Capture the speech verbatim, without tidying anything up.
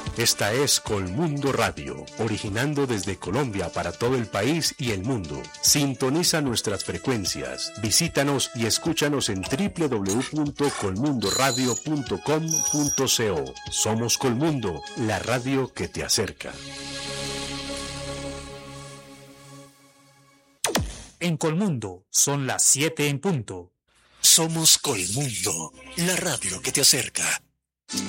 Esta es Colmundo Radio, originando desde Colombia para todo el país y el mundo. Sintoniza nuestras frecuencias, visítanos y escúchanos en doble u doble u doble u punto colmundo radio punto com punto co. Somos Colmundo, la radio que te acerca. En Colmundo son las siete en punto. Somos Colmundo, la radio que te acerca.